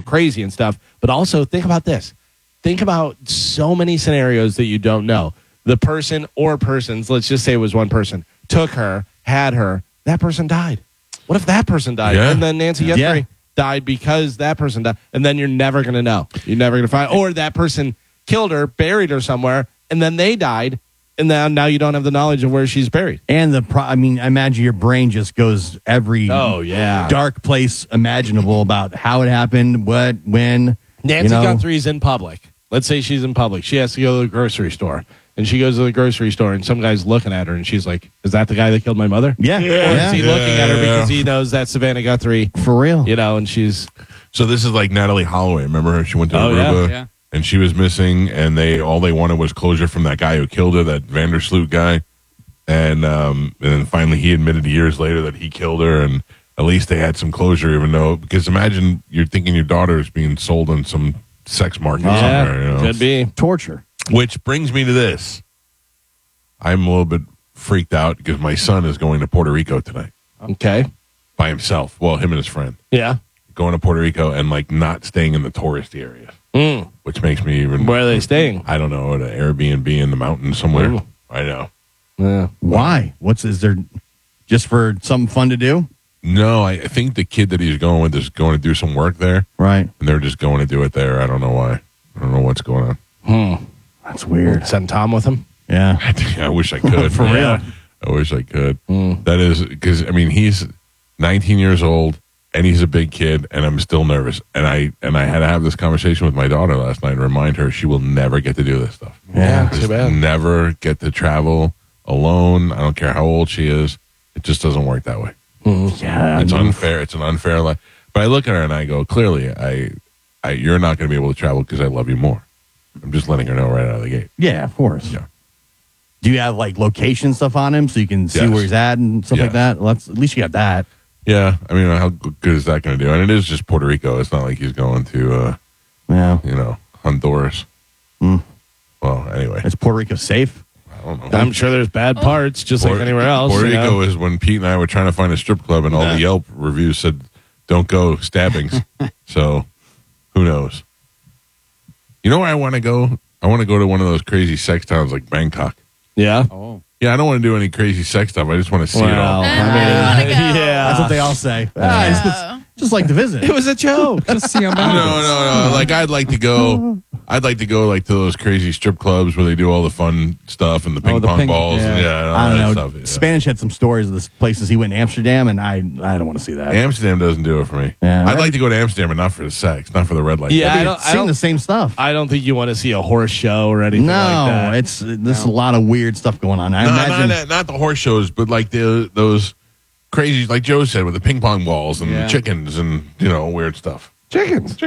crazy and stuff. But also think about this. Think about so many scenarios that you don't know. The person or persons, let's just say it was one person, took her, had her, that person died. What if that person died? Yeah. And then Nancy Guthrie died because that person died. And then you're never going to know. You're never going to find. Or that person killed her, buried her somewhere, and then they died. And now you don't have the knowledge of where she's buried. And I imagine your brain just goes every dark place imaginable about how it happened, what, when. Nancy Guthrie's in public. Let's say she's in public. She has to go to the grocery store. And she goes to the grocery store, and some guy's looking at her, and she's like, is that the guy that killed my mother? Yeah. Or is he looking at her because he knows that's Savannah Guthrie? For real. And she's... So this is like Natalie Holloway. Remember her? She went to Aruba. Yeah. And she was missing, and all they wanted was closure from that guy who killed her, that Vandersloot guy. And then finally he admitted years later that he killed her, and at least they had some closure, because imagine you're thinking your daughter is being sold on some sex market somewhere. Could be. Torture. Which brings me to this. I'm a little bit freaked out because my son is going to Puerto Rico tonight. Okay. By himself. Well, him and his friend. Yeah. Going to Puerto Rico and not staying in the touristy areas. Which makes me even... Where are they staying? I don't know, at an Airbnb in the mountains somewhere. Ooh. I know. Yeah. Why? Is there just for something fun to do? No, I think the kid that he's going with is going to do some work there. Right. And they're just going to do it there. I don't know why. I don't know what's going on. That's weird. Send Tom with him? Yeah. I wish I could. For real. I wish I could. That is, because, he's 19 years old. And he's a big kid, and I'm still nervous. And I had to have this conversation with my daughter last night and remind her she will never get to do this stuff. Yeah, too bad. Never get to travel alone. I don't care how old she is. It just doesn't work that way. Yeah. It's unfair. It's an unfair life. But I look at her and I go, clearly, you're not going to be able to travel because I love you more. I'm just letting her know right out of the gate. Yeah, of course. Yeah. Do you have location stuff on him so you can see Yes. where he's at and stuff like that? Well, at least you got that. Yeah, how good is that going to do? And it is just Puerto Rico. It's not like he's going to, Honduras. Well, anyway. Is Puerto Rico safe? I don't know. I'm sure there's bad parts, just like anywhere else. Puerto Rico is when Pete and I were trying to find a strip club, and all the Yelp reviews said, don't go, stabbings. So, who knows? You know where I want to go? I want to go to one of those crazy sex towns like Bangkok. Yeah? Oh. Yeah, I don't want to do any crazy sex stuff. I just want to see it all. Yeah. That's what they all say. Just like to visit. It was a joke. Just see him No. I'd like to go. To those crazy strip clubs where they do all the fun stuff and the ping pong balls. yeah. And, all I don't that know. stuff. Yeah. Spanish had some stories of the places he went in Amsterdam, and I don't want to see that. Amsterdam doesn't do it for me. Yeah. I'd like to go to Amsterdam, but not for the sex, not for the red light. Yeah, Seeing the same stuff. I don't think you want to see a horse show or anything like that. There's a lot of weird stuff going on. I imagine not the horse shows, but like those crazy, like Joe said, with the ping pong balls and chickens and weird stuff. Chickens.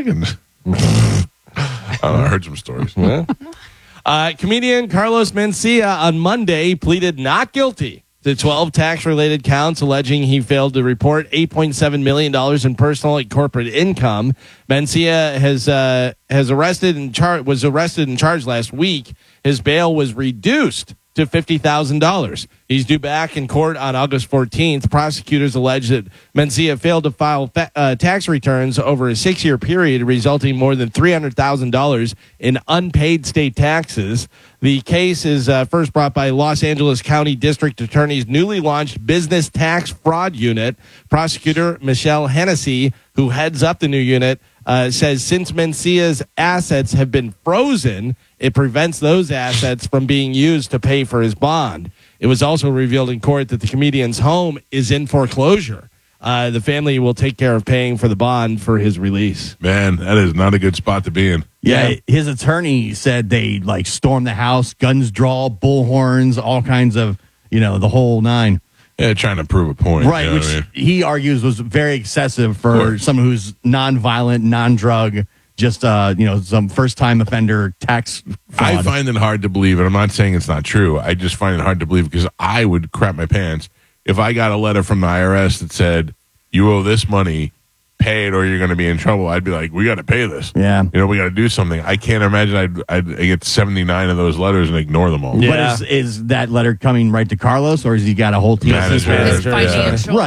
I heard some stories. Comedian Carlos Mencia on Monday pleaded not guilty to 12 tax-related counts alleging he failed to report $8.7 million in personal and corporate income. Mencia was arrested and charged last week. His bail was reduced to $50,000. He's due back in court on August 14th. Prosecutors allege that Mencia failed to file tax returns over a 6-year period, resulting more than $300,000 in unpaid state taxes. The case is first brought by Los Angeles County District Attorney's newly launched Business Tax Fraud Unit. Prosecutor Michelle Hennessy, who heads up the new unit, says since Mencia's assets have been frozen, it prevents those assets from being used to pay for his bond. It was also revealed in court that the comedian's home is in foreclosure. The family will take care of paying for the bond for his release. Man, that is not a good spot to be in. Yeah, his attorney said they stormed the house, guns draw, bullhorns, all kinds of, the whole nine. Yeah, trying to prove a point. Right, which he argues was very excessive for someone who's non-violent, non-drug, just, some first-time offender tax fraud. I find it hard to believe, and I'm not saying it's not true. I just find it hard to believe because I would crap my pants if I got a letter from the IRS that said, you owe this money, pay it or you're going to be in trouble. I'd be like, we got to pay this. Yeah. We got to do something. I can't imagine I'd get 79 of those letters and ignore them all. Yeah. But is that letter coming right to Carlos, or has he got a whole team? His financial. Right.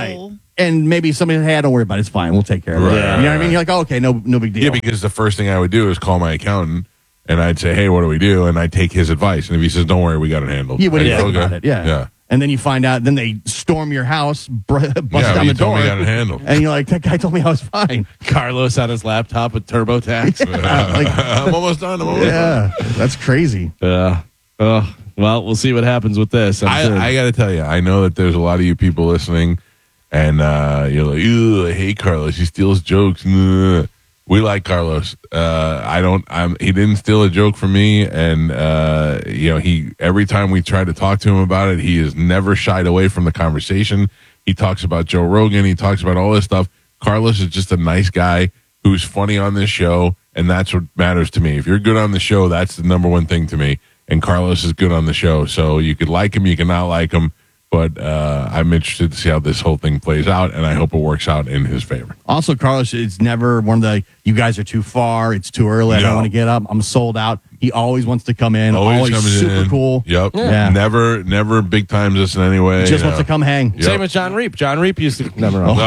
and maybe somebody says, hey, don't worry about it. It's fine. We'll take care of it. Right, You know what I right. mean? You're like, oh, okay, no big deal. Yeah, because the first thing I would do is call my accountant and I'd say, hey, what do we do? And I'd take his advice. And if he says, don't worry, we got it handled. You wouldn't I'd think go, about "Okay." it. Yeah. Yeah. And then you find out, then they storm your house, bust Yeah, down you the told door. me I got it handled. And you're like, that guy told me I was fine. Carlos on his laptop with TurboTax. I'm almost done. Yeah, that's crazy. Well, we'll see what happens with this. I'm sure. I got to tell you, I know that there's a lot of you people listening, and you're like, "Ew, I hate Carlos. He steals jokes." Ugh. We like Carlos. He didn't steal a joke from me, and he every time we try to talk to him about it, he has never shied away from the conversation. He talks about Joe Rogan. He talks about all this stuff. Carlos is just a nice guy who's funny on this show, and that's what matters to me. If you're good on the show, that's the number one thing to me. And Carlos is good on the show, so you could like him, you can not like him, but I'm interested to see how this whole thing plays out, and I hope it works out in his favor. Also, Carlos, it's never one of the, you guys are too far, it's too early, I don't No. want to get up, I'm sold out. He always wants to come in, always comes super in. cool. Yep. Yeah. Never big times us in any way. Just wants to come hang. Yep. Same with John Reap. John Reap used to never. All of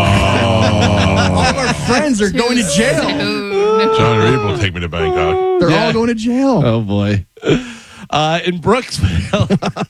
our friends are going to jail. John Reed will take me to Bangkok. They're Yeah. all going to jail. Oh boy. In Brooksville,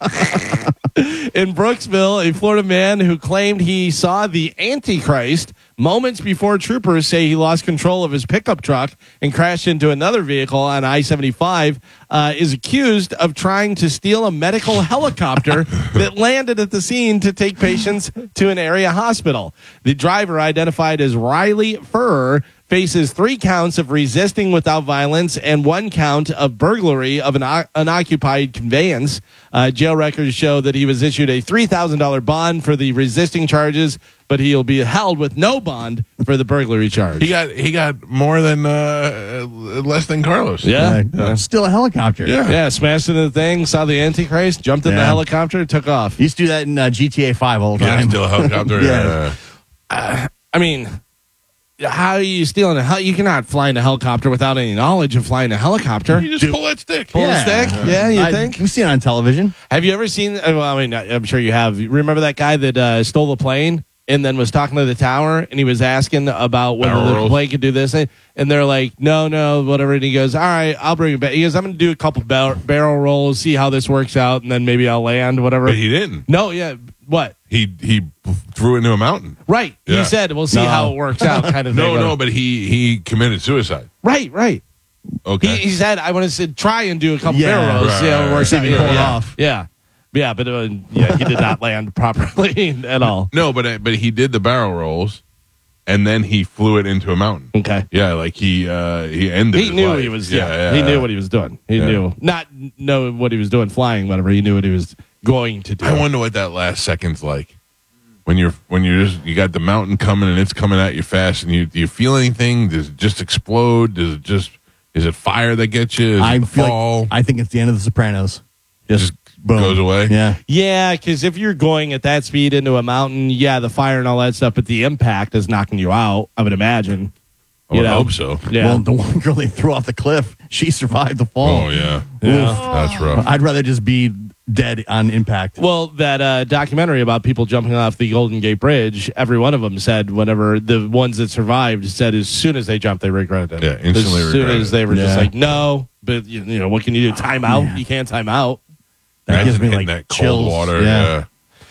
a Florida man who claimed he saw the Antichrist moments before troopers say he lost control of his pickup truck and crashed into another vehicle on I-75 is accused of trying to steal a medical helicopter that landed at the scene to take patients to an area hospital. The driver, identified as Riley Furrer, faces 3 counts of resisting without violence and 1 count of burglary of an unoccupied conveyance. Jail records show that he was issued a $3,000 bond for the resisting charges, but he'll be held with no bond for the burglary charge. He got more than less than Carlos. Yeah. Still a helicopter. Yeah, smashed into the thing, saw the Antichrist, jumped in the Yeah. helicopter, took off. Used to do that in GTA 5 all the Yeah, time. still a helicopter. Yeah. I mean, how are you stealing a you cannot fly in a helicopter without any knowledge of flying a helicopter. You just pull that stick. Pull the stick? Yeah, you think? We've seen it on television. Have you ever seen? Well, I mean, I'm sure you have. You remember that guy that stole the plane and then was talking to the tower, and he was asking about whether Barrel the rolls. plane could do this, and they're like, no, whatever. And he goes, all right, I'll bring it back. He goes, I'm going to do a couple barrel rolls, see how this works out, and then maybe I'll land, whatever. But he didn't. No, yeah, what? He threw it into a mountain. Right. Yeah. He said, we'll see No. how it works out, kind of thing. No, but he committed suicide. Right. Okay. He said, I want to try and do a couple Yeah. barrel rolls, see how it Right, works right. out. See if he pull it Yeah. off. Yeah, but he did not land properly at all. No, but he did the barrel rolls, and then he flew it into a mountain. Okay. Yeah, like he ended. He his knew life. he was. Yeah, Yeah, he knew what he was doing. He Yeah. knew not know what he was doing flying, whatever. He knew what he was going to do. I wonder what that last second's like. When you're just you got the mountain coming and it's coming at you fast, and do you feel anything? Does it just explode? Is it fire that gets you? Is I it feel fall? like, I think it's the end of The Sopranos. just boom. goes away. Yeah. Yeah, because if you're going at that speed into a mountain, yeah, the fire and all that stuff, but the impact is knocking you out. I would imagine. I would You know? hope so. Yeah. Well, the one girl they threw off the cliff, she survived the fall. Oh yeah, Yeah. Oof, that's rough. I'd rather just be dead on impact. Well, that documentary about people jumping off the Golden Gate Bridge, every one of them said, whenever the ones that survived said, as soon as they jumped, they regretted it. Yeah, instantly As soon regretted as they were just Yeah. like, no, but you know, what can you do? Time out? Yeah. You can't time out. That gives Imagine me hitting like that chills. cold water. Yeah.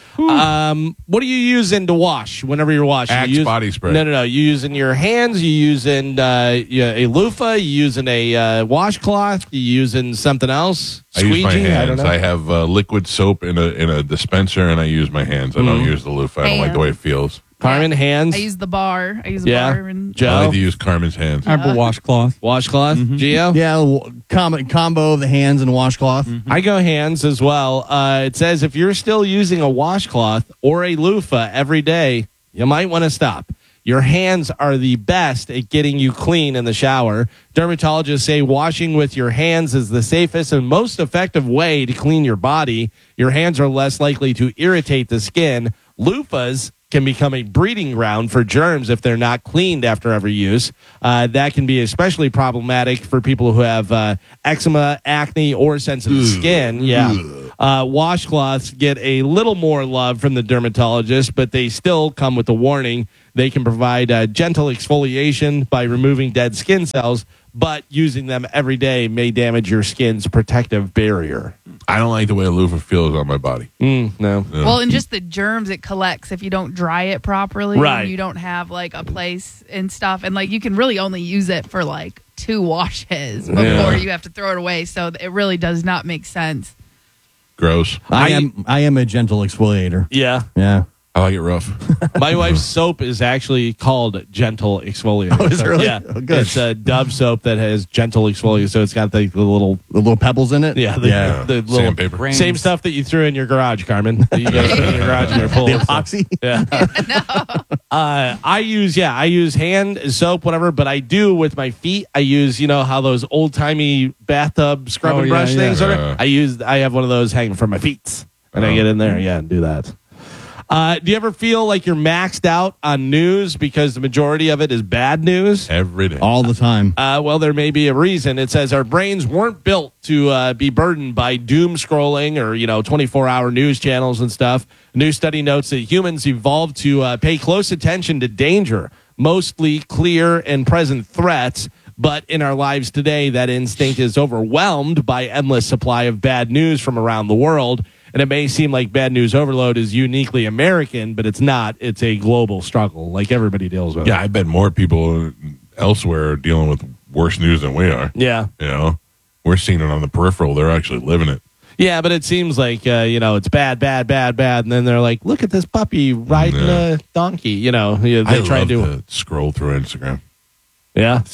What do you use in to wash whenever you're washing? Axe You use, body spray. No. You use in your hands. You use in a loofah. You use in a washcloth. You use in something else. I use my Squeegee? hands. I don't know. I have liquid soap in a dispenser, and I use my hands. I Mm-hmm. don't use the loofah. I don't like the way it feels. Carmen, hands. I use the bar. I use Yeah. a bar and I Joe, like to use Carmen's hands. I have a washcloth. washcloth. Gio. Yeah, combo of the hands and washcloth. I go hands as well. It says if you're still using a washcloth or a loofah every day, you might want to stop. Your hands are the best at getting you clean in the shower. Dermatologists say washing with your hands is the safest and most effective way to clean your body. Your hands are less likely to irritate the skin. Loofahs can become a breeding ground for germs if they're not cleaned after every use. That can be especially problematic for people who have eczema, acne, or sensitive skin. Yeah. Washcloths get a little more love from the dermatologist, but they still come with a warning. They can provide gentle exfoliation by removing dead skin cells, but using them every day may damage your skin's protective barrier. I don't like the way a loofah feels on my body. No. Well, and just the germs it collects if you don't dry it properly. Right. And you don't have like a place and stuff. And like you can really only use it for like 2 washes before you have to throw it away. So it really does not make sense. Gross. I am a gentle exfoliator. Yeah. Yeah. I like it rough. My wife's soap is actually called Gentle Exfoliator. Oh, is it really? Yeah. Oh, good. It's a Dove soap that has gentle exfoliator, so it's got the little, The little pebbles in it. the little Sandpaper. same stuff that you threw in your garage, Carmen. That you guys threw in your garage in your pool. The epoxy. Yeah. I use hand soap, whatever, but I do with my feet. I use, how those old timey bathtub scrub and brush things are. I have one of those hanging from my feet. And I get in there, and do that. Do you ever feel like you're maxed out on news because the majority of it is bad news? Every day. All the time. Well, there may be a reason. It says our brains weren't built to be burdened by doom scrolling or 24-hour news channels and stuff. A new study notes that humans evolved to pay close attention to danger, mostly clear and present threats. But in our lives today, that instinct is overwhelmed by endless supply of bad news from around the world. And it may seem like bad news overload is uniquely American, but it's not. It's a global struggle, like everybody deals with. Yeah, I bet more people elsewhere are dealing with worse news than we are. Yeah. We're seeing it on the peripheral. They're actually living it. Yeah, but it seems like, it's bad, bad, bad, bad. And then they're like, look at this puppy riding a donkey. They I try love to scroll through Instagram. Yeah.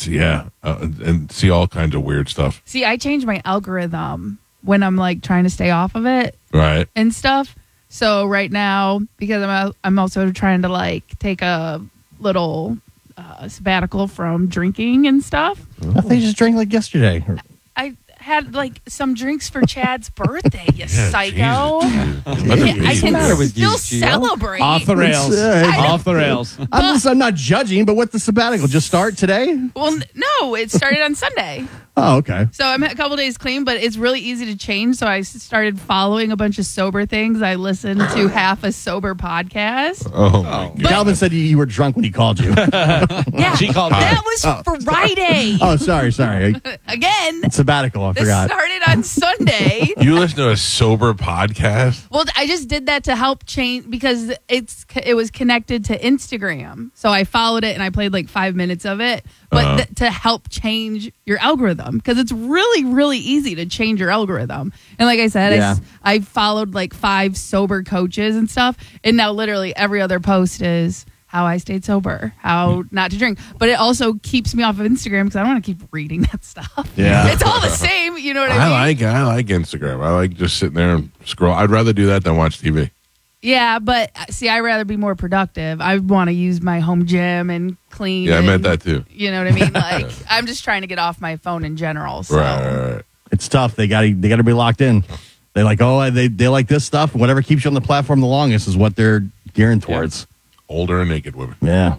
And see all kinds of weird stuff. See, I change my algorithm when I'm like trying to stay off of it Right. and stuff. So right now, because I'm also trying to like take a little sabbatical from drinking and stuff. I think you just drank like yesterday. I had like some drinks for Chad's birthday, you psycho. Jesus. I can matter with you, still Gio? celebrate. Off the rails. Off the rails. I'm not judging, but what the sabbatical just start today? Well, no, it started on Sunday. Oh, okay. So I'm a couple days clean, but it's really easy to change. So I started following a bunch of sober things. I listened to half a sober podcast. Oh, my God. Calvin said you were drunk when he called you. Yeah, She called me. that was Friday. Oh, sorry. Again, Sabbatical, I this forgot. started on Sunday. You listen to a sober podcast? Well, I just did that to help change because it was connected to Instagram. So I followed it and I played like 5 minutes of it, but to help change your algorithm because it's really, really easy to change your algorithm. And like I said, I followed like 5 sober coaches and stuff, and now literally every other post is how I stayed sober, how not to drink. But it also keeps me off of Instagram because I don't want to keep reading that stuff. Yeah. It's all the same. You know what I mean? I like Instagram. I like just sitting there and scroll. I'd rather do that than watch TV. Yeah, but see, I'd rather be more productive. I want to use my home gym and clean. Yeah, I meant and- that too. You know what I mean? Like, I'm just trying to get off my phone in general. So. Right. It's tough. They got to be locked in. They like, they like this stuff. Whatever keeps you on the platform the longest is what they're gearing towards. Older and naked women. Yeah.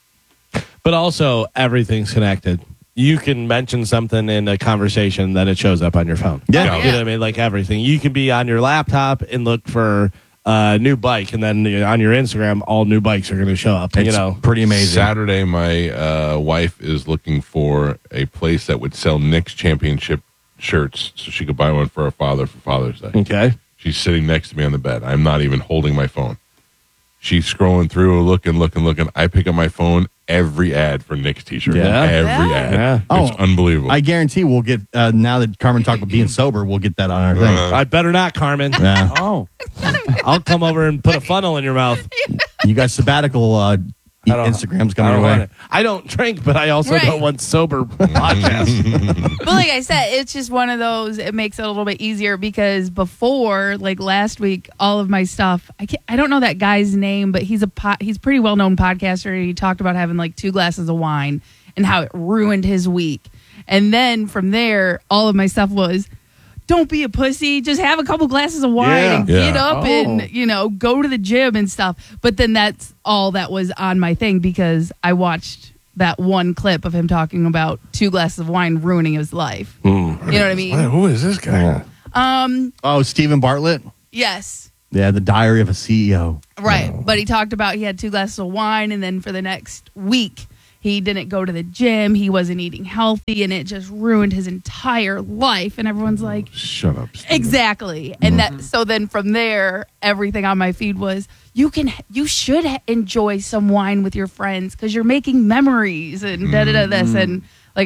But also, everything's connected. You can mention something in a conversation, then it shows up on your phone. Yeah. You know what I mean? Like everything. You can be on your laptop and look for a new bike, and then on your Instagram, all new bikes are going to show up. It's pretty amazing. Saturday, my wife is looking for a place that would sell Knicks championship shirts so she could buy one for her father for Father's Day. Okay. She's sitting next to me on the bed. I'm not even holding my phone. She's scrolling through, looking. I pick up my phone, every ad for Knicks t-shirt. Yeah. Every Yeah. ad. Yeah. It's unbelievable. I guarantee we'll get, now that Carmen talked about being sober, we'll get that on our thing. I better not, Carmen. Yeah. Oh, I'll come over and put a funnel in your mouth. You got sabbatical Instagram's coming your way. I don't drink, but I also Right. don't want sober podcasts. But like I said, it's just one of those. It makes it a little bit easier because before, like last week, all of my stuff. I don't know that guy's name, but he's a pretty well known podcaster. He talked about having like 2 glasses of wine and how it ruined his week. And then from there, all of my stuff was, don't be a pussy. Just have a couple glasses of wine and get up and, go to the gym and stuff. But then that's all that was on my thing because I watched that one clip of him talking about 2 glasses of wine ruining his life. You know what I mean? Who is this guy? Stephen Bartlett. Yes. Yeah, the Diary of a CEO. Right. But he talked about he had 2 glasses of wine, and then for the next week, he didn't go to the gym. He wasn't eating healthy, and it just ruined his entire life. And everyone's like, shut up, Steve. Exactly. And so then from there, everything on my feed was, you should enjoy some wine with your friends because you're making memories and this and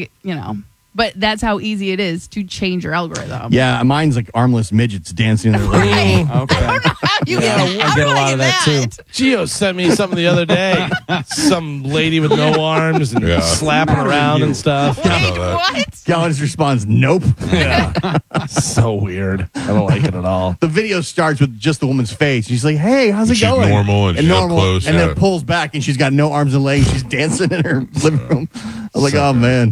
But that's how easy it is to change your algorithm. Yeah, mine's like armless midgets dancing in their living room. I don't know how you get a lot of that too. Gio sent me something the other day. Some lady with no arms and slapping around and stuff. Wait, what? Gallagher responds, nope. Yeah. So weird. I don't like it at all. The video starts with just the woman's face. She's like, hey, how's it She's going? normal and she's up close, and then pulls back and she's got no arms and legs. She's dancing in her living room. I was like, oh, man.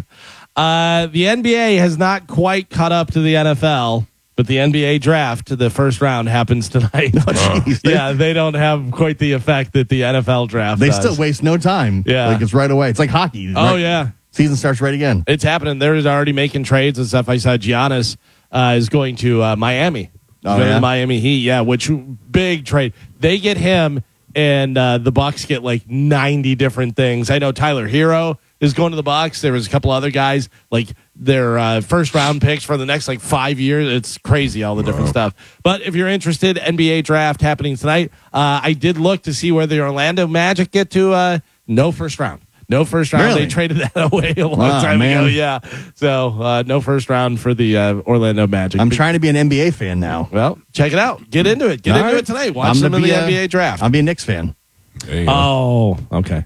The NBA has not quite caught up to the NFL, but the NBA draft, the first round, happens tonight. Yeah, they don't have quite the effect that the NFL draft They does. still waste no time. Yeah. Like it's right away. It's like hockey. Oh, yeah. Season starts right again. It's happening. They're already making trades and stuff. I saw Giannis is going to Miami. Oh, yeah? The Miami Heat, yeah, which big trade. They get him, and the Bucks get like 90 different things. I know Tyler Hero is going to the Bucks. There was a couple other guys, like their first round picks for the next 5 years. It's crazy, all the different stuff. But if you're interested, NBA draft happening tonight. I did look to see where the Orlando Magic get to. No first round. No first round. Really? They traded that away a long time ago. Yeah. So no first round for the Orlando Magic. I'm trying to be an NBA fan now. Well, check it out. Get into it. Get All into right. it tonight. Watch I'm some of gonna the be NBA draft. I'll be a Knicks fan. There you go. Oh, okay.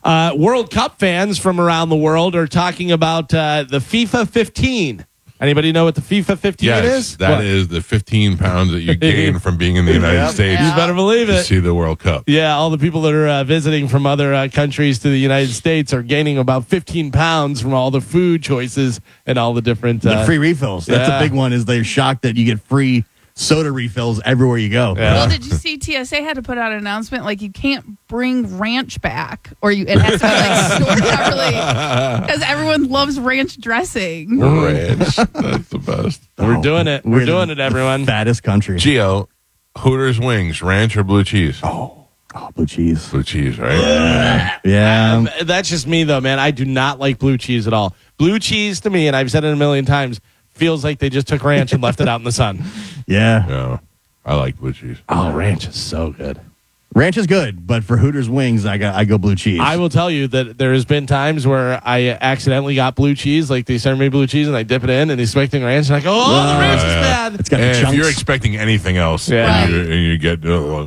World Cup fans from around the world are talking about the FIFA 15. Anybody know what the FIFA 15 Yes, is? that is the 15 pounds that you gain from being in the United States You better believe to it. see the World Cup. Yeah, all the people that are visiting from other countries to the United States are gaining about 15 pounds from all the food choices and all the different... The free refills. That's a big one. Is they're shocked that you get free soda refills everywhere you go. Yeah. Well, did you see TSA had to put out an announcement like you can't bring ranch back or it has to be stored properly because everyone loves ranch dressing. Ranch. That's the best. We're doing it. We're doing it, everyone. Fattest country. Gio, Hooters wings, ranch or blue cheese? Oh, blue cheese. Blue cheese, right? Yeah. That's just me, though, man. I do not like blue cheese at all. Blue cheese to me, and I've said it a million times, feels like they just took ranch and left it out in the sun. Yeah. Yeah. I like blue cheese. Oh, ranch is so good. Ranch is good, but for Hooters wings, I go blue cheese. I will tell you that there has been times where I accidentally got blue cheese, like they serve me blue cheese and I dip it in and they expecting ranch and I go, oh, the ranch is bad. It's got the And if chunks. you're expecting anything else, Yeah. and you get...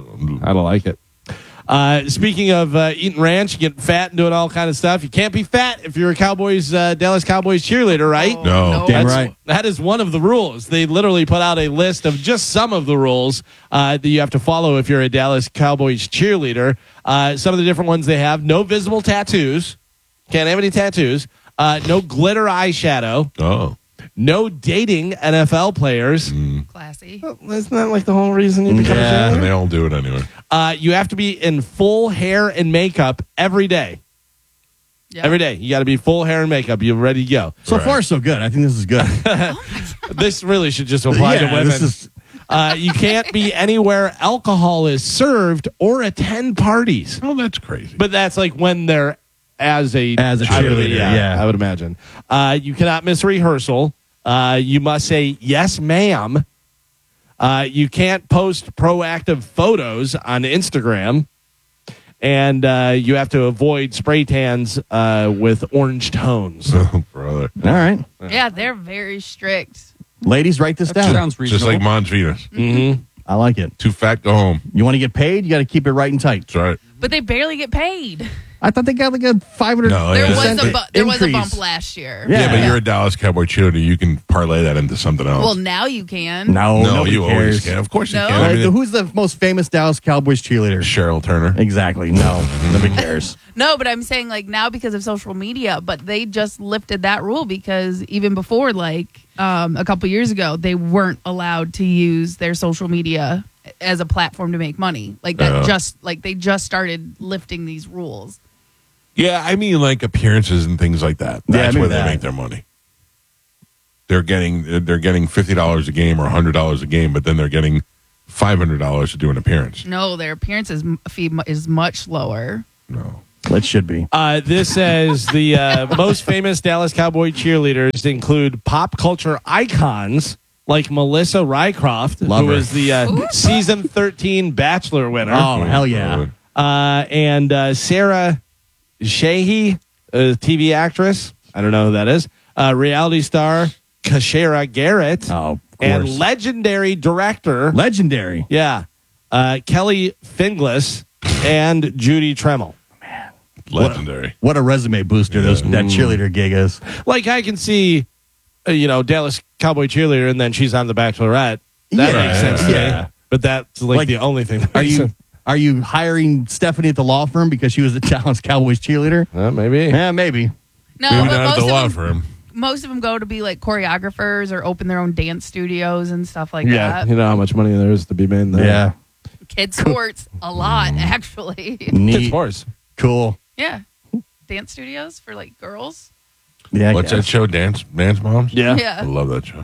I don't like it. Speaking of eating ranch, getting fat and doing all kind of stuff, you can't be fat if you're a Dallas Cowboys cheerleader, right? No. Damn That's- right. That is one of the rules. They literally put out a list of just some of the rules that you have to follow if you're a Dallas Cowboys cheerleader. Some of the different ones they have: no visible tattoos, can't have any tattoos. No glitter eyeshadow. Oh. No dating NFL players. Classy. Isn't that like the whole reason you become a And cheerleader? they all do it anyway. You have to be in full hair and makeup every day. Yep. Every day. You got to be full hair and makeup. You're ready to go. So far, so good. I think this is good. This really should just apply to women. This is, You can't be anywhere alcohol is served or attend parties. Oh, that's crazy. But that's like when they're as a cheerleader, yeah. I would imagine. You cannot miss rehearsal. You must say yes, ma'am. You can't post proactive photos on Instagram. And you have to avoid spray tans with orange tones. Oh, brother. all right. Yeah, they're very strict. Ladies, write this down. Sounds Just reasonable. like Mons Venus. Mm-hmm. I like it. Too fat, go home. You want to get paid? You got to keep it right and tight. That's right. But they barely get paid. I thought they got like a 500. No, There yeah. was a there was a increase. bump last year. Yeah. Yeah, but you're a Dallas Cowboy cheerleader. You can parlay that into something else. Well, now you can. No, no, nobody you cares. always can. Of course you No. can. I mean, Who's the most famous Dallas Cowboys cheerleader? Cheryl Turner. Exactly. No, nobody cares. No, but I'm saying like now because of social media, but they just lifted that rule because even before like a couple years ago, they weren't allowed to use their social media as a platform to make money. Like that they just started lifting these rules. Yeah, I mean, like appearances and things like that. Yeah, That's maybe where they that. make their money. They're getting $50 a game or $100 a game, but then they're getting $500 to do an appearance. No, their appearances fee is much lower. No. That should be. This says the most famous Dallas Cowboy cheerleaders include pop culture icons like Melissa Rycroft, Love who her. is the season 13 Bachelor winner, Oh, hell yeah. and Sarah Shahi, TV actress. I don't know who that is. Reality star Kashera Garrett, Oh, of and course. legendary director, Legendary. Kelly Finglas and Judy Tremmel. Legendary. What a resume booster that cheerleader gig is. Like I can see, Dallas Cowboy cheerleader, and then she's on The Bachelorette. That Yeah, makes sense to yeah. me. But that's like the only thing. That Are makes you sense. are you hiring Stephanie at the law firm because she was the Dallas Cowboys cheerleader? Maybe. Yeah, maybe. No, Maybe but not at the law firm. most of them go to be like choreographers or open their own dance studios and stuff like Yeah, that. you know how much money there is to be made there. Yeah. Kids sports a lot actually. Kids Neat. sports. Cool. Yeah, dance studios for like girls. Yeah. I What's that guess. show? Dance Moms? Yeah. I Yeah, love that show.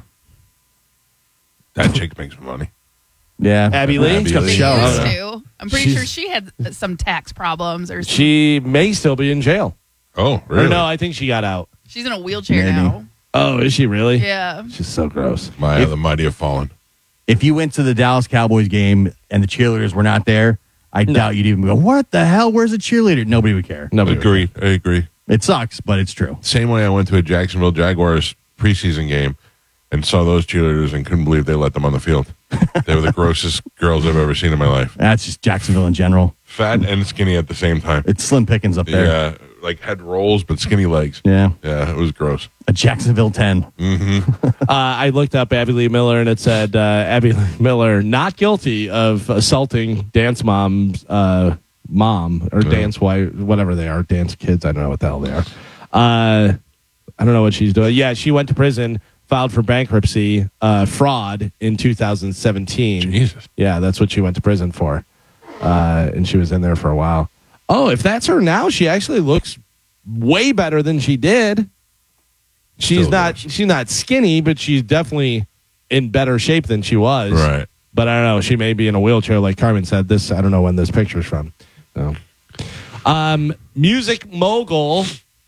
That chick makes money. Yeah. Abby Lee? Abby It's got the Lee. they show. used yeah. to. I'm pretty sure She's- she had some tax problems or something. She may still be in jail. Oh, really? Or no, I think she got out. She's in a wheelchair Maybe. now. Oh, is she really? Yeah. She's so gross. The mighty have fallen. If you went to the Dallas Cowboys game and the cheerleaders were not there, I doubt you'd even go, what the hell? Where's the cheerleader? Nobody would care. Nobody. Agree. I agree. It sucks, but it's true. Same way I went to a Jacksonville Jaguars preseason game and saw those cheerleaders and couldn't believe they let them on the field. They were the grossest girls I've ever seen in my life. That's just Jacksonville in general. Fat and skinny at the same time. It's slim pickings up there. Yeah, like had rolls but skinny legs. Yeah. Yeah, it was gross. A Jacksonville 10. I looked up Abby Lee Miller, and it said Abby Lee Miller not guilty of assaulting Dance Mom's mom or Dance wife, whatever they are, Dance kids. I don't know what the hell they are. I don't know what she's doing. Yeah, she went to prison, filed for bankruptcy, fraud in 2017. Jesus. Yeah, that's what she went to prison for, and she was in there for a while. Oh, if that's her now, she actually looks way better than she did. She's Still not does. she's not skinny, but she's definitely in better shape than she was. Right. But I don't know. She may be in a wheelchair, like Carmen said. This I don't know when this picture's from. So, music mogul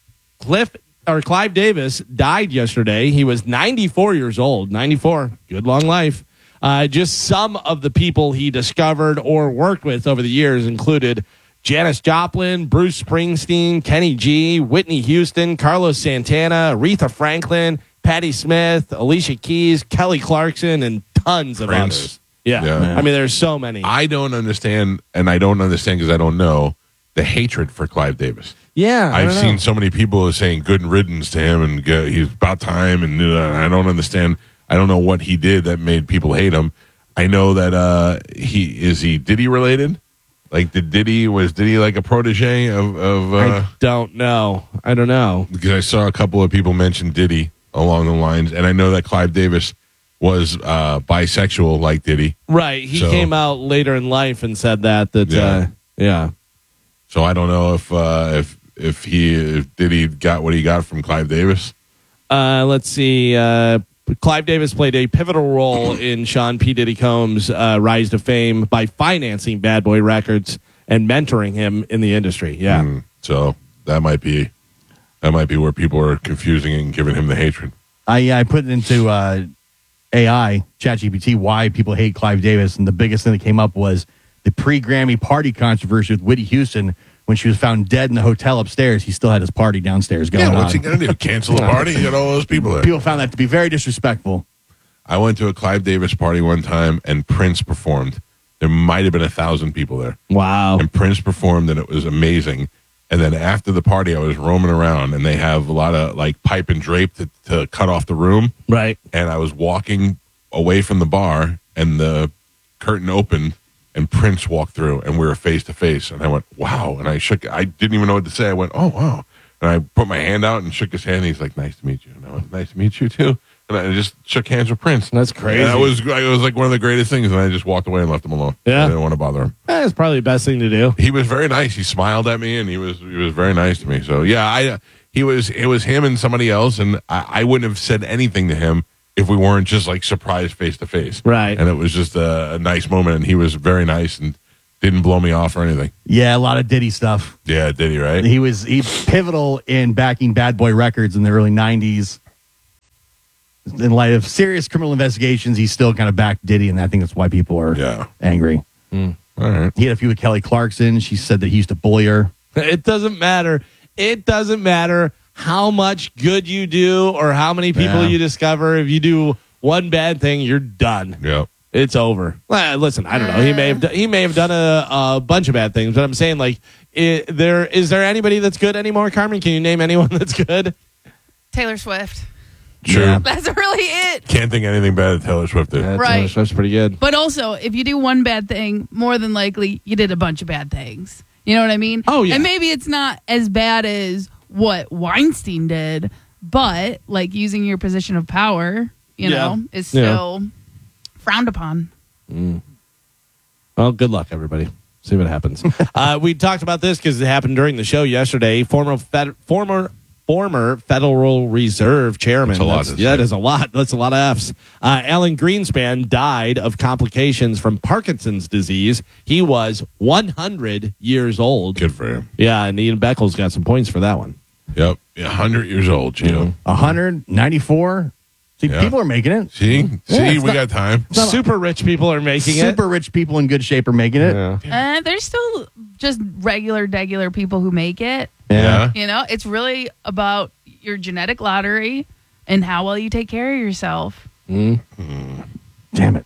Clive Davis died yesterday. He was 94 years old. 94, good long life. Just some of the people he discovered or worked with over the years included Janis Joplin, Bruce Springsteen, Kenny G, Whitney Houston, Carlos Santana, Aretha Franklin, Patti Smith, Alicia Keys, Kelly Clarkson, and tons of Prince. others. Yeah. Yeah. I mean, there's so many. I don't understand, and I don't understand because I don't know, the hatred for Clive Davis. Yeah. I I've don't know. seen so many people saying good riddance to him and he's about time, and I don't understand. I don't know what he did that made people hate him. I know that he Diddy related? Like was Diddy like a protege of I don't know. I don't know. because I saw a couple of people mention Diddy along the lines, and I know that Clive Davis was bisexual like Diddy. Right. He So- came out later in life and said that. Yeah. Yeah. So I don't know if Diddy got what he got from Clive Davis. Let's see. Clive Davis played a pivotal role in Sean P. Diddy Combs' rise to fame by financing Bad Boy Records and mentoring him in the industry. Yeah. So that might be where people are confusing and giving him the hatred. I put it into AI, ChatGPT, why people hate Clive Davis. And the biggest thing that came up was the pre-Grammy party controversy with Whitney Houston. When she was found dead in the hotel upstairs, he still had his party downstairs going Yeah, what's he on. gonna do? Cancel the party? You got all those people there. People found that to be very disrespectful. I went to a Clive Davis party one time, and Prince performed. There might have been 1,000 people there, Wow. and Prince performed, and it was amazing. And then after the party, I was roaming around, and they have a lot of like pipe and drape to cut off the room. Right. And I was walking away from the bar, and the curtain opened, and Prince walked through, and we were face to face. And I went, wow. And I didn't even know what to say. I went, oh, wow. And I put my hand out and shook his hand. And he's like, nice to meet you. And I went, nice to meet you too. And I just shook hands with Prince. That's crazy. And it was like one of the greatest things. And I just walked away and left him alone. Yeah. I didn't want to bother him. That's probably the best thing to do. He was very nice. He smiled at me, and he was very nice to me. So yeah, it was him and somebody else, and I wouldn't have said anything to him if we weren't just like surprised face to face. Right. And it was just a nice moment, and he was very nice and didn't blow me off or anything. Yeah, a lot of Diddy stuff. Yeah, did he, right? He pivotal in backing Bad Boy Records in the early 90s. In light of serious criminal investigations, he still kind of backed Diddy, and I think that's why people are angry. All right. He had a few with Kelly Clarkson. She said that he used to bully her. It doesn't matter. It doesn't matter how much good you do or how many people you discover. If you do one bad thing, you're done. Yep. It's over. Well, listen, I don't know. He may have done a bunch of bad things, but I'm saying like, is there anybody that's good anymore, Carmen? Can you name anyone that's good? Taylor Swift. Sure. Yeah. That's really it. Can't think anything bad that Taylor Swift did. Right. That's pretty good. But also, if you do one bad thing, more than likely you did a bunch of bad things. You know what I mean? Oh, yeah. And maybe it's not as bad as what Weinstein did, but like using your position of power, you know, is still frowned upon. Well, good luck, everybody. See what happens. We talked about this because it happened during the show yesterday. Former Federal Reserve Chairman. That's a lot to say. That is a lot. That's a lot of Fs. Alan Greenspan died of complications from Parkinson's disease. He was 100 years old. Good for him. Yeah, and Ian Beckles got some points for that one. Yep. 100 years old, Gio. 194. See, Yeah. people are making it. See, it's we got time. Super rich people are making Super rich people in good shape are making it. Yeah. There's still just regular people who make it. Yeah. You know, it's really about your genetic lottery and how well you take care of yourself. Damn it.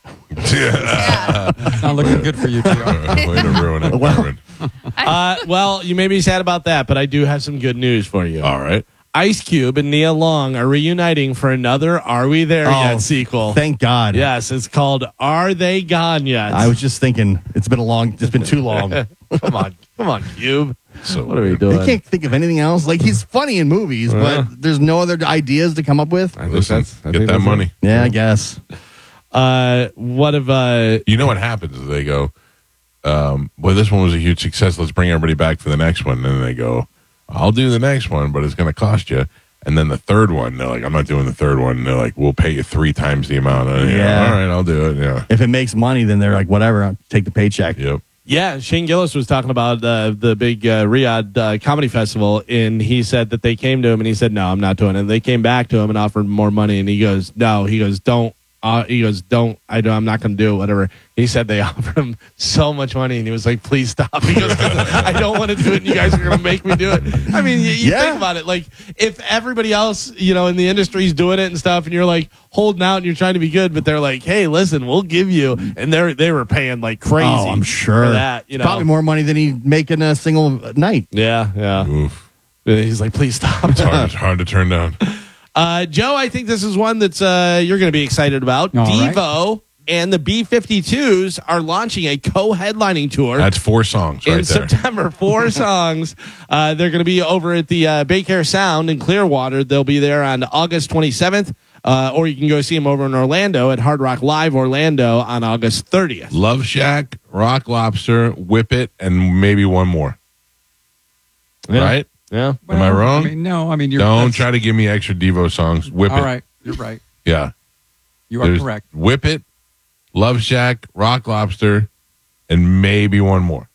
It's not looking good for you, Gio. Way to ruin it, Well- Carmen. Well, you may be sad about that, but I do have some good news for you. All right. Ice Cube and Nia Long are reuniting for another Are We There Yet sequel. Thank God. Yes, it's called Are They Gone Yet? I was just thinking, it's been too long. Come on, Cube. So What are we I doing? can't think of anything else. Like, he's funny in movies, but there's no other ideas to come up with. I think Listen, I get think that that's money. Yeah, I guess. What if You know what happens is they go, well, this one was a huge success. Let's bring everybody back for the next one. And then they go, I'll do the next one, but it's going to cost you. And then the third one, they're like, I'm not doing the third one. And they're like, we'll pay you 3 times the amount. And Yeah. All right, I'll do it. Yeah. If it makes money, then they're like, whatever, I'll take the paycheck. Yep. Yeah, Shane Gillis was talking about the big Riyadh Comedy Festival, and he said that they came to him and he said, no, I'm not doing it. And they came back to him and offered more money, and he goes, no, he goes, don't. I'm not going to do it, whatever. He said they offered him so much money, and he was like, please stop. He goes, I don't want to do it, and you guys are going to make me do it. I mean, you think about it. Like, if everybody else, in the industry is doing it and stuff, and you're like holding out and you're trying to be good, but they're like, hey, listen, we'll give you. And they were paying like crazy. Oh, I'm sure. For that, Probably more money than he'd make in a single night. Yeah. Oof. He's like, please stop. It's hard to turn down. Joe, I think this is one that's you're going to be excited about. All right. Devo and the B-52s are launching a co-headlining tour That's 4 songs in right there. September. 4 songs. They're going to be over at the Bay Care Sound in Clearwater. They'll be there on August 27th, or you can go see them over in Orlando at Hard Rock Live Orlando on August 30th. Love Shack, Rock Lobster, Whip It, and maybe one more. Yeah. Right? Yeah. Am I wrong? No. I mean, you're. Don't that's- try to give me extra Devo songs. Whip All It. right. You're right. Yeah. You are correct. Whip It, Love Shack, Rock Lobster, and maybe one more.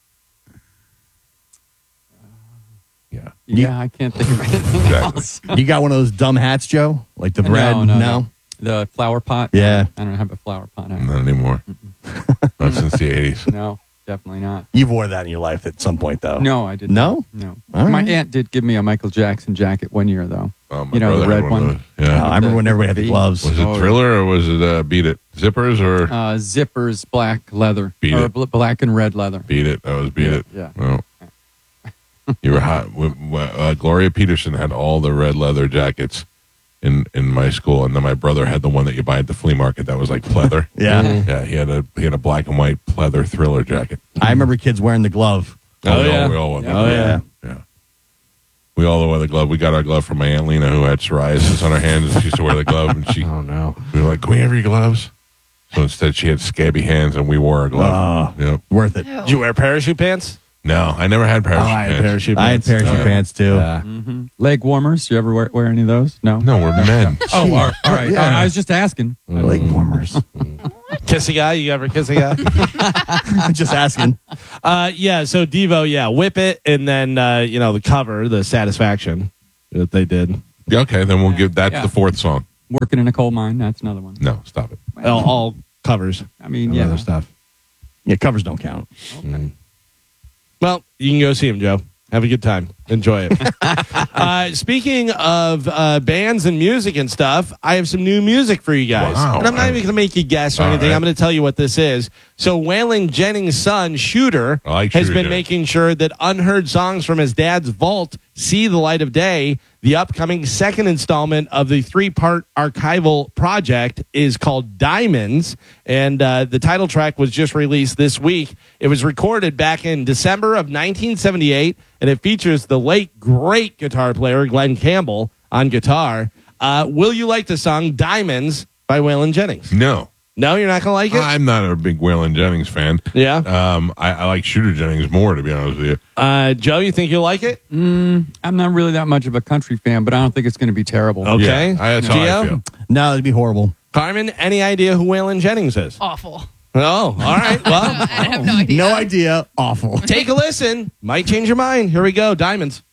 Yeah. Yeah, I can't think of anything Exactly. else. You got one of those dumb hats, Joe? Like the bread? No. The flower pot? Yeah. I don't have a flower pot. Not anymore. Not since the 80s. No, definitely not. You've wore that in your life at some point, though. No, I didn't. No? No. All My right. aunt did give me a Michael Jackson jacket one year, though. Oh, my You know, the brother had red one of one? those. Yeah. I remember when everybody had the gloves. Was it Oh, Thriller or was it Beat It? Zippers or Zippers, black leather. Beat or it. black and red leather. Beat It? That was Beat It. Yeah. Well, You were hot. Gloria Peterson had all the red leather jackets in my school, and then my brother had the one that you buy at the flea market that was like pleather. Yeah. Yeah, he had a black and white pleather Thriller jacket. I remember kids wearing the glove. We all wore the glove. Yeah. We all wore the glove. We got our glove from my Aunt Lena, who had psoriasis on her hands, and she used to wear the glove. And Oh no! we were like, "Can we have your gloves?" So instead, she had scabby hands, and we wore a glove. Yep. Worth it. Did you wear parachute pants? No, I never had parachute I had pants. parachute I had pants. parachute pants too. Leg warmers. You ever wear any of those? No. No, we're men. Oh, all right. Yeah. I was just asking. Leg warmers. Kiss a guy? You ever kiss a guy? Just asking. Yeah. So Devo, Whip It, and then the cover, the Satisfaction that they did. Yeah, okay, then we'll give that's Yeah. the fourth song. Working in a coal mine. That's another one. No, stop it. All covers. I mean, Yeah, yeah. other stuff. Yeah, covers don't count. Well, you can go see him, Joe. Have a good time. Enjoy it. Speaking of bands and music and stuff, I have some new music for you guys. Wow. And I'm not even going to make you guess or All anything. right. I'm going to tell you what this is. So Waylon Jennings' son, Shooter, I like has Shooter been Jennings. making sure that unheard songs from his dad's vault see the light of day. The upcoming second installment of the 3-part archival project is called Diamonds, and the title track was just released this week. It was recorded back in December of 1978, and it features the late, great guitar player Glenn Campbell on guitar. Will you like the song Diamonds by Waylon Jennings? No. No, you're not going to like it? I'm not a big Waylon Jennings fan. Yeah? I like Shooter Jennings more, to be honest with you. Joe, you think you'll like it? I'm not really that much of a country fan, but I don't think it's going to be terrible. Okay. Yeah, that's how I Gio? feel. No, it'd be horrible. Carmen, any idea who Waylon Jennings is? Awful. Oh, all right. Well, I have no idea. No idea. Awful. take a listen. Might change your mind. Here we go. Diamonds.